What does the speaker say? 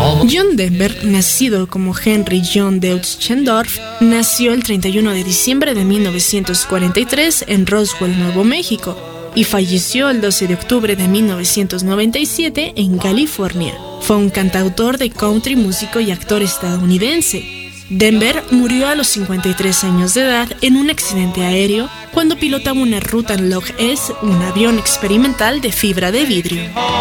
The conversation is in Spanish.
John Denver, nacido como Henry John Deutsch Chendorf, nació el 31 de diciembre de 1943 en Roswell, Nuevo México, y falleció el 12 de octubre de 1997 en California. Fue un cantautor de country, músico y actor estadounidense. Denver murió a los 53 años de edad en un accidente aéreo cuando pilotaba una Rutan Log S, un avión experimental de fibra de vidrio.